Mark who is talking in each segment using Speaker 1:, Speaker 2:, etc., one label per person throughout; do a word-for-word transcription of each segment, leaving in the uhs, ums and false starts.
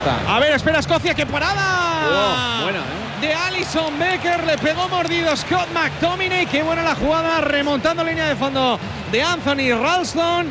Speaker 1: A ver, espera Escocia, ¡qué parada!
Speaker 2: Oh, buena, ¿eh?
Speaker 1: De Alisson Becker, le pegó mordido Scott McTominay. Qué buena la jugada, remontando línea de fondo de Anthony Ralston.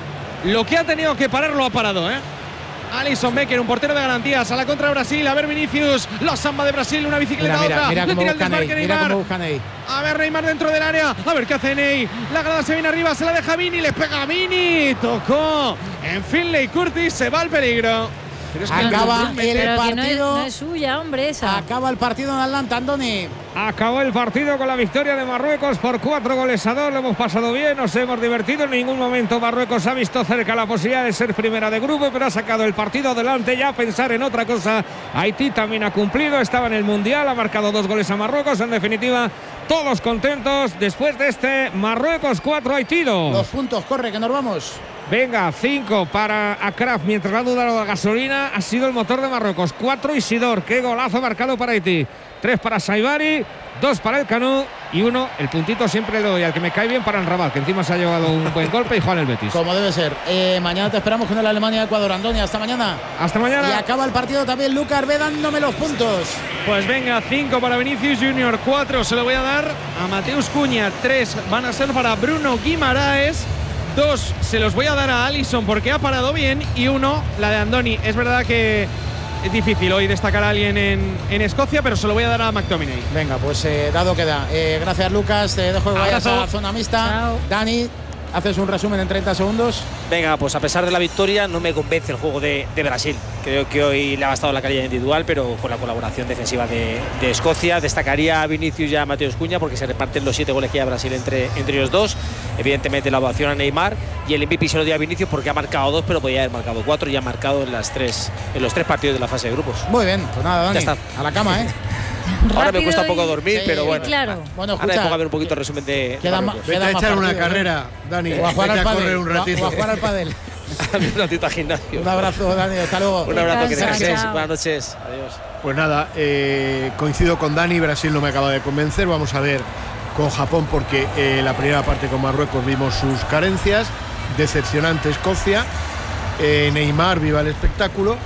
Speaker 1: Lo que ha tenido que parar lo ha parado, ¿eh? Alisson Becker, un portero de garantías, a la contra de Brasil. A ver Vinicius, la samba de Brasil, una bicicleta
Speaker 3: mira,
Speaker 1: otra.
Speaker 3: Mira,
Speaker 1: le
Speaker 3: mira
Speaker 1: tira
Speaker 3: cómo
Speaker 1: el
Speaker 3: busca
Speaker 1: desmarque
Speaker 3: Ney, mira
Speaker 1: Neymar.
Speaker 3: cómo busca Ney.
Speaker 1: A ver Neymar dentro del área, a ver qué hace Ney. La grada se viene arriba, se la deja Vini, le pega a Vini. Tocó en Finlay Curtis, se va al peligro.
Speaker 3: Pero es que acaba el
Speaker 4: pero
Speaker 3: partido.
Speaker 4: Que no, es, no es suya, hombre, esa.
Speaker 3: Acaba el partido en Atlanta, Andoni.
Speaker 2: Acabó el partido con la victoria de Marruecos por cuatro goles a dos. Lo hemos pasado bien, nos hemos divertido. En ningún momento Marruecos ha visto cerca la posibilidad de ser primera de grupo, pero ha sacado el partido adelante. Ya a pensar en otra cosa. Haití también ha cumplido, estaba en el Mundial, ha marcado dos goles a Marruecos. En definitiva, todos contentos después de este Marruecos cuatro, Haití dos.
Speaker 3: Los puntos, corre, que nos vamos.
Speaker 2: Venga, cinco para Akraf, mientras la duda de la gasolina ha sido el motor de Marruecos. Cuatro Isidor, qué golazo marcado para Haití. Tres para Saibari, dos para el Canú y uno, el puntito siempre le doy al que me cae bien para el Rabat, que encima se ha llevado un buen golpe y Juan el Betis.
Speaker 3: Como debe ser. Eh, mañana te esperamos con el Alemania-Ecuador, Andoni. Hasta mañana.
Speaker 2: Hasta mañana.
Speaker 3: Y acaba el partido también Lucas ve dándome los puntos.
Speaker 1: Pues venga, cinco para Vinicius Junior, cuatro se lo voy a dar a Mateus Cunha, tres van a ser para Bruno Guimaraes. Dos se los voy a dar a Alisson porque ha parado bien y uno, la de Andoni. Es verdad que es difícil hoy destacar a alguien en, en Escocia, pero se lo voy a dar a McTominay.
Speaker 3: Venga, pues eh, dado queda. Eh, gracias, Lucas. Te dejo que vayas a la zona mixta.
Speaker 4: Chao.
Speaker 3: Dani, ¿haces un resumen en treinta segundos?
Speaker 5: Venga, pues a pesar de la victoria no me convence el juego de, de Brasil. Creo que hoy le ha bastado la calidad individual, pero con la colaboración defensiva de, de Escocia. Destacaría a Vinicius y a Mateus Cunha porque se reparten los siete goles que hay a Brasil entre, entre ellos dos. Evidentemente la ovación a Neymar y el M V P se lo dio a Vinicius porque ha marcado dos, pero podía haber marcado cuatro y ha marcado en, las tres, en los tres partidos de la fase de grupos.
Speaker 3: Muy bien, pues nada, Dani,
Speaker 5: ya está.
Speaker 3: A la cama, ¿eh?
Speaker 5: Ahora me cuesta un poco
Speaker 4: y...
Speaker 5: dormir,
Speaker 3: sí,
Speaker 5: pero bueno.
Speaker 4: Claro.
Speaker 3: Bueno,
Speaker 5: ahora me pongo a ver un poquito el resumen de.
Speaker 3: Queda, ma,
Speaker 5: Marruecos.
Speaker 3: queda
Speaker 6: Vete a echar una
Speaker 3: partido,
Speaker 6: carrera,
Speaker 3: ¿eh?
Speaker 6: Dani.
Speaker 3: O a jugar
Speaker 6: Vete
Speaker 3: al
Speaker 6: a correr
Speaker 3: pádel.
Speaker 6: un ratito.
Speaker 3: O a jugar al pádel.
Speaker 5: un ratito al gimnasio.
Speaker 3: Un abrazo, Dani. Hasta luego.
Speaker 5: Un abrazo, que
Speaker 4: Descansa,
Speaker 5: descanses.
Speaker 4: chao.
Speaker 5: Buenas noches. Adiós.
Speaker 6: Pues nada, eh, coincido con Dani, Brasil no me acaba de convencer. Vamos a ver con Japón porque eh, la primera parte con Marruecos vimos sus carencias. Decepcionante Escocia. Eh, Neymar, viva el espectáculo.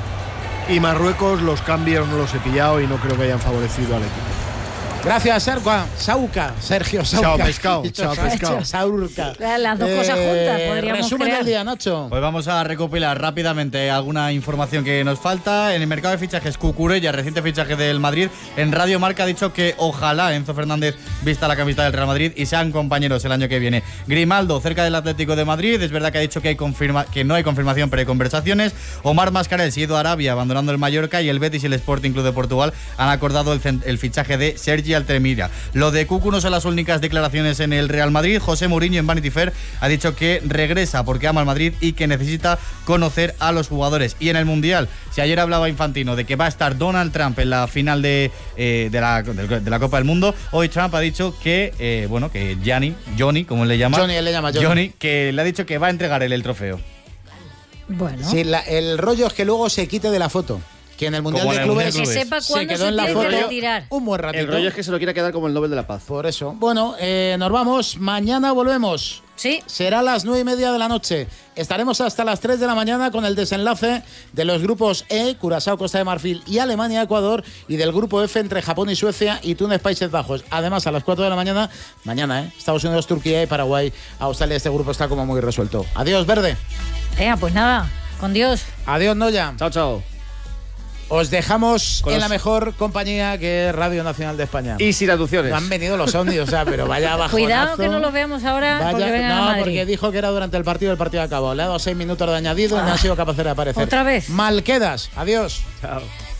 Speaker 6: Y Marruecos, los cambios no los he pillado y no creo que hayan favorecido al equipo.
Speaker 3: Gracias, Sergio. Sauca. Sergio Sauca.
Speaker 6: Chao, pescado. Chao, pescado.
Speaker 3: Sauca.
Speaker 4: Las dos cosas juntas, podríamos
Speaker 3: Resumen
Speaker 4: crear.
Speaker 3: del día, Nacho.
Speaker 7: Pues vamos a recopilar rápidamente alguna información que nos falta. En el mercado de fichajes, Cucurella, reciente fichaje del Madrid, en Radio Marca ha dicho que ojalá Enzo Fernández vista la camiseta del Real Madrid y sean compañeros el año que viene. Grimaldo, cerca del Atlético de Madrid, es verdad que ha dicho que, hay confirma que no hay confirmación, pero hay conversaciones. Omar Mascarell se ha ido a Arabia, abandonando el Mallorca, y el Betis y el Sporting Club de Portugal han acordado el, el fichaje de Sergi Altemira. Lo de Cucu no son las únicas declaraciones en el Real Madrid. José Mourinho en Vanity Fair ha dicho que regresa porque ama al Madrid y que necesita conocer a los jugadores. Y en el Mundial, si ayer hablaba Infantino de que va a estar Donald Trump en la final de, eh, de, la, de, de la Copa del Mundo, hoy Trump ha dicho que, eh, bueno, que Gianni, Johnny, como le llama,
Speaker 3: Johnny, él le llama Johnny.
Speaker 7: Johnny, que le ha dicho que va a entregar él el trofeo.
Speaker 4: Bueno.
Speaker 3: Sí, la, el rollo es que luego se quite de la foto. Que en el Mundial
Speaker 7: Como
Speaker 3: de
Speaker 7: en el
Speaker 3: Clubes
Speaker 7: Mundial
Speaker 4: que sepa
Speaker 3: se
Speaker 4: cuándo
Speaker 3: quedó
Speaker 4: se
Speaker 3: en la
Speaker 4: tiene que
Speaker 3: foto
Speaker 4: retirar.
Speaker 3: un buen ratito.
Speaker 2: El rollo es que se lo quiera quedar como el Nobel de la Paz.
Speaker 3: Por eso. Bueno, eh, nos vamos. Mañana volvemos.
Speaker 4: Sí.
Speaker 3: Será a las nueve y media de la noche. Estaremos hasta las tres de la mañana con el desenlace de los grupos E, Curazao, Costa de Marfil y Alemania, Ecuador, y del grupo F entre Japón y Suecia y Túnez, Países Bajos. Además, a las cuatro de la mañana, mañana, ¿eh? Estados Unidos, Turquía y Paraguay, Australia. Este grupo está como muy resuelto. Adiós, Verde.
Speaker 4: Venga, pues nada, con Dios.
Speaker 3: Adiós, Noya.
Speaker 2: Chao, chao.
Speaker 3: Os dejamos
Speaker 2: Con
Speaker 3: en
Speaker 2: los...
Speaker 3: la mejor compañía que es Radio Nacional de España.
Speaker 2: Y sin aducciones.
Speaker 3: No han venido los ovnis, o sea, pero vaya bajonazo.
Speaker 4: Cuidado que no los veamos ahora
Speaker 3: Vaya,
Speaker 4: porque vengan
Speaker 3: no,
Speaker 4: a Madrid.
Speaker 3: porque dijo que era durante el partido, el partido acabó. Le ha dado seis minutos de añadido y no han sido capaces de aparecer.
Speaker 4: ¿Otra vez?
Speaker 3: Mal quedas. Adiós.
Speaker 2: Chao.